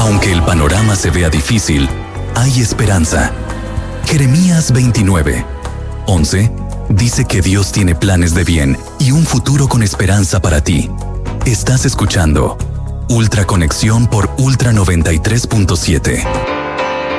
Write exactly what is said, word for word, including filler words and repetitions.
Aunque el panorama se vea difícil, hay esperanza. Jeremías veintinueve, once dice que Dios tiene planes de bien y un futuro con esperanza para ti. Estás escuchando Ultra Conexión por Ultra noventa y tres punto siete.